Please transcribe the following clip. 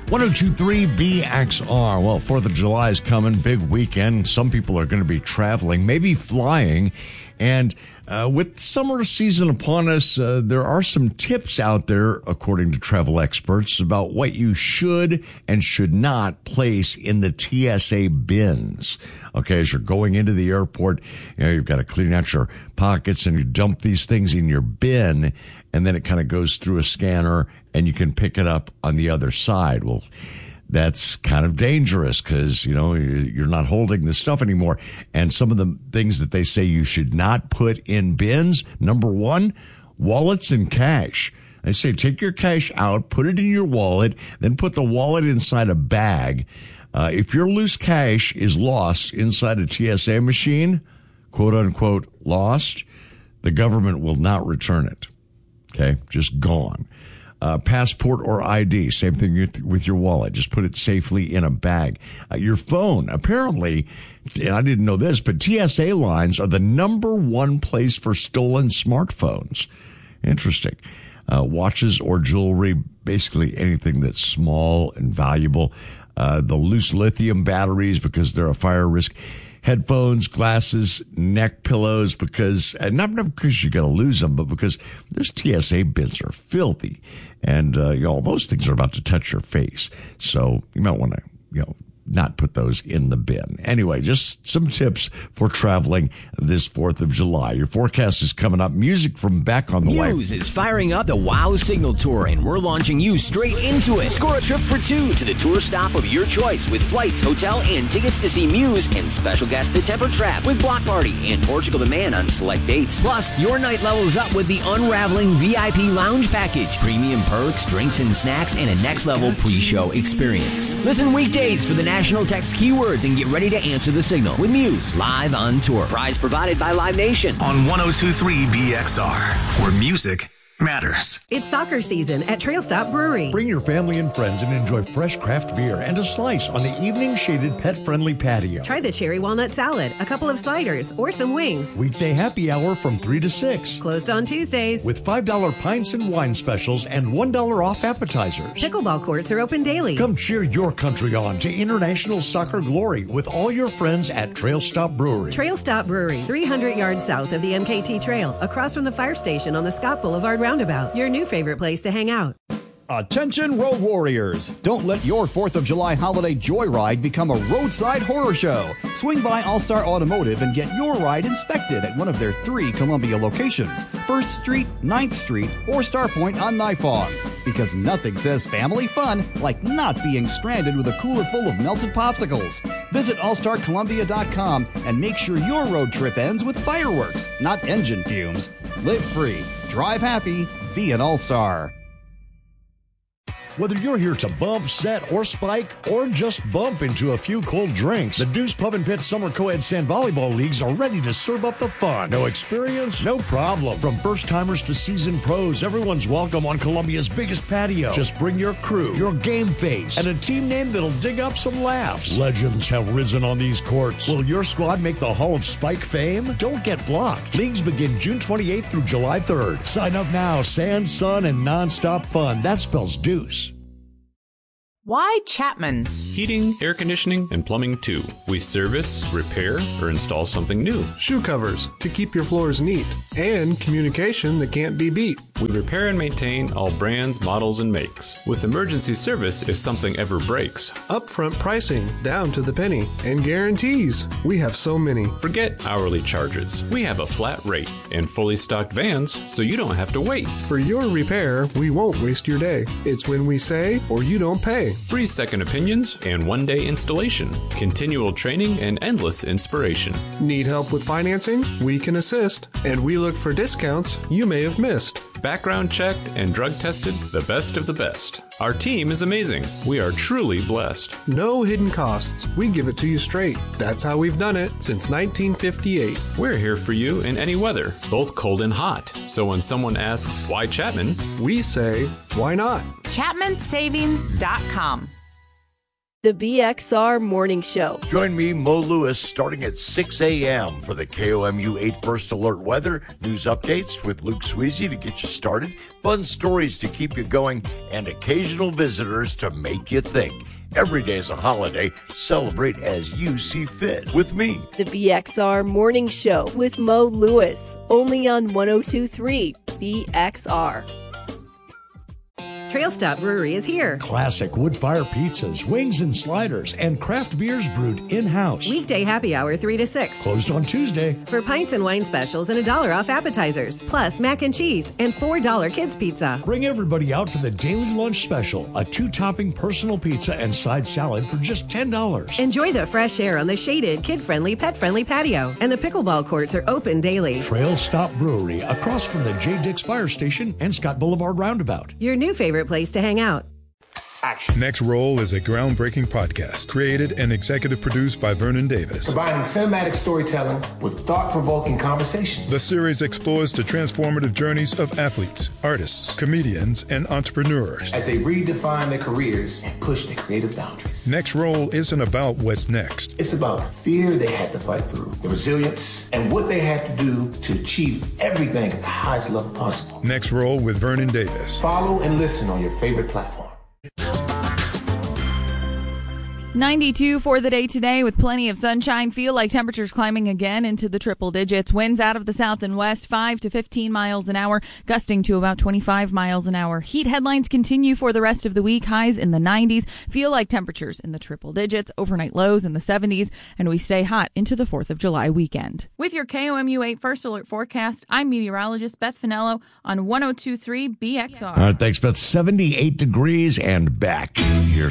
1023 BXR. Well, 4th of July is coming, big weekend. Some people are going to be traveling, maybe flying. And with summer season upon us, there are some tips out there, according to travel experts, about what you should and should not place in the TSA bins. Okay, as you're going into the airport, you've got to clean out your pockets and you dump these things in your bin, and then it kind of goes through a scanner and you can pick it up on the other side. Well, that's kind of dangerous because, you're not holding the stuff anymore. And some of the things that they say you should not put in bins, number one, wallets and cash. They say take your cash out, put it in your wallet, then put the wallet inside a bag. If your loose cash is lost inside a TSA machine, quote unquote lost, the government will not return it. Okay, just gone. Passport or ID, same thing with your wallet. Just put it safely in a bag. Your phone, apparently, and I didn't know this, but TSA lines are the number one place for stolen smartphones. Interesting. Watches or jewelry, basically anything that's small and valuable. The loose lithium batteries, because they're a fire risk. Headphones, glasses, neck pillows, because, not because you're going to lose them, but because those TSA bins are filthy. And, those things are about to touch your face. So you might want to, not put those in the bin. Anyway, just some tips for traveling this 4th of July. Your forecast is coming up. Music from back on the way. Muse is firing up the WOW Signal Tour, and we're launching you straight into it. Score a trip for two to the tour stop of your choice with flights, hotel, and tickets to see Muse and special guest The Temper Trap with Block Party and Portugal the Man on select dates. Plus, your night levels up with the Unraveling VIP Lounge Package. Premium perks, drinks and snacks, and a next-level pre-show experience. Listen weekdays for the National Text keywords and get ready to answer the signal with Muse live on tour. Prize provided by Live Nation on 1023 BXR, where music matters. It's soccer season at Trail Stop Brewery. Bring your family and friends and enjoy fresh craft beer and a slice on the evening shaded pet-friendly patio. Try the cherry walnut salad, a couple of sliders, or some wings. Weekday happy hour from 3 to 6. Closed on Tuesdays. With $5 pints and wine specials and $1 off appetizers. Pickleball courts are open daily. Come cheer your country on to international soccer glory with all your friends at Trail Stop Brewery. Trail Stop Brewery, 300 yards south of the MKT Trail, across from the fire station on the Scott Boulevard Roundabout. Your new favorite place to hang out. Attention road warriors! Don't let your 4th of July holiday joyride become a roadside horror show. Swing by All-Star Automotive and get your ride inspected at one of their 3 Columbia locations, 1st Street, 9th Street, or Starpoint on Nifong. Because nothing says family fun like not being stranded with a cooler full of melted popsicles. Visit allstarcolumbia.com and make sure your road trip ends with fireworks, not engine fumes. Live free, drive happy, be an all-star. Whether you're here to bump, set, or spike, or just bump into a few cold drinks, the Deuce Pub and Pit Summer Co-Ed Sand Volleyball Leagues are ready to serve up the fun. No experience? No problem. From first-timers to seasoned pros, everyone's welcome on Columbia's biggest patio. Just bring your crew, your game face, and a team name that'll dig up some laughs. Legends have risen on these courts. Will your squad make the Hall of Spike fame? Don't get blocked. Leagues begin June 28th through July 3rd. Sign up now. Sand, sun, and nonstop fun. That spells Deuce. Why Chapman? Heating, air conditioning, and plumbing too. We service, repair, or install something new. Shoe covers to keep your floors neat. And communication that can't be beat. We repair and maintain all brands, models, and makes. With emergency service if something ever breaks. Upfront pricing down to the penny. And guarantees. We have so many. Forget hourly charges. We have a flat rate and fully stocked vans so you don't have to wait. For your repair, we won't waste your day. It's when we say or you don't pay. Free second opinions and one-day installation. Continual training and endless inspiration. Need help with financing? We can assist. And we look for discounts you may have missed. Background checked and drug tested, the best of the best. Our team is amazing. We are truly blessed. No hidden costs. We give it to you straight. That's how we've done it since 1958. We're here for you in any weather, both cold and hot. So when someone asks, why Chapman? We say, why not? ChapmanSavings.com. The BXR Morning Show. Join me, Mo Lewis, starting at 6 a.m. for the KOMU 8 First Alert weather, news updates with Luke Sweezy to get you started, fun stories to keep you going, and occasional visitors to make you think. Every day is a holiday. Celebrate as you see fit with me. The BXR Morning Show with Mo Lewis. Only on 102.3 BXR. Trail Stop Brewery is here. Classic wood-fire pizzas, wings and sliders, and craft beers brewed in-house. Weekday happy hour 3 to 6. Closed on Tuesday. For pints and wine specials and $1 off appetizers. Plus mac and cheese and $4 kids pizza. Bring everybody out for the daily lunch special. A 2-topping personal pizza and side salad for just $10. Enjoy the fresh air on the shaded, kid-friendly, pet-friendly patio. And the pickleball courts are open daily. Trail Stop Brewery, across from the J. Dix Fire Station and Scott Boulevard Roundabout. Your new favorite place to hang out. Next Roll is a groundbreaking podcast created and executive produced by Vernon Davis. Combining cinematic storytelling with thought-provoking conversations. The series explores the transformative journeys of athletes, artists, comedians, and entrepreneurs as they redefine their careers and push their creative boundaries. Next Roll isn't about what's next. It's about the fear they had to fight through, the resilience, and what they had to do to achieve everything at the highest level possible. Next Roll with Vernon Davis. Follow and listen on your favorite platform. 92 for the day today with plenty of sunshine. Feel like temperatures climbing again into the triple digits. Winds out of the south and west 5 to 15 miles an hour, gusting to about 25 miles an hour. Heat headlines continue for the rest of the week. Highs in the 90s. Feel like temperatures in the triple digits. Overnight lows in the 70s. And we stay hot into the 4th of July weekend. With your KOMU 8 First Alert forecast, I'm meteorologist Beth Finello on 102.3 BXR. All right, thanks, Beth. 78 degrees and back. Here's